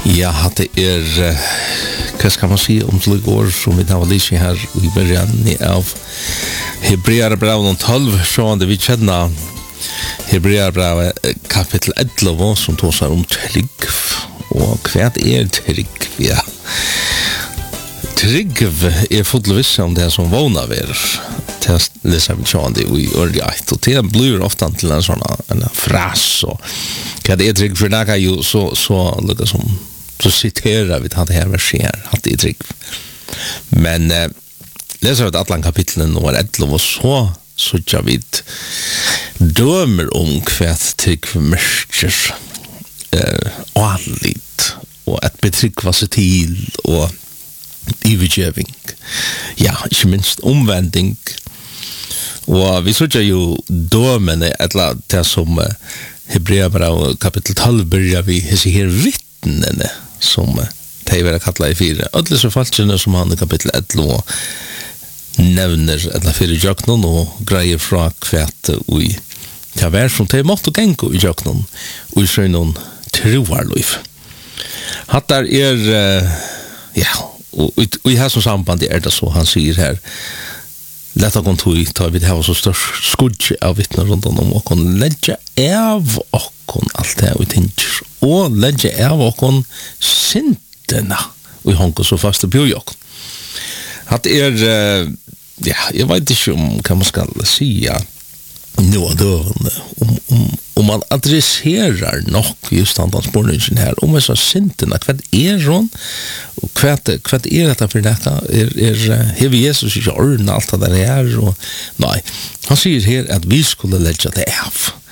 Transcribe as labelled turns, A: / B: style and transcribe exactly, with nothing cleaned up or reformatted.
A: Ja, det er, uh, hva skal man si om til år som vi har lyst her i början av Hebreerbrevet tolv, så det vi kjenner Hebreerbrevet kapitel elleve som tåsar om trygg, og hva er trygg? Ja. Trygg er fotlovisse om det som vågnar ver til det som vi kjenner i ørjeit, og det blir ofte til en sånn en fras, og hva det er trygg, for det er jo så, så lukket som så citerar vi det här verset att det är trygg. Men eh, läser vi att alla kapitlen nummer elleve och så så jag vet dömer om kvärt trygg mörker eh anligt och att betrygga sig till och övergivning. Ja, inte minst omvändning. Och vi såg ju dömen eller det som eh, Hebreerbrevet kapitel tolv börjar vi hese här vittnene som de vil kalla i fire. Alle så falskene som han i kapittel elleve nevner eller fire jøknen og greier fra kvæt i det vær som de måtte gengå i jøknen og i søgnen troarliv. Hatt der er uh, ja, og, og, og i her som samband er det så han sier her letta kontor tar vi det her så størst skudje av vittner rundt om og kan legge av okkon alt det vi tenker og legge av okkon syndene og i honko så fast på jok. At er uh, ja, jeg vet ikke om hva man skal si ja, nå om, om, om man adresserer nok just han spørningen her om disse syndene, hva er hun og hva, hva er dette for dette er, er hever Jesus ikke ordnet alt det der og nei, han sier her at vi skulle legge det av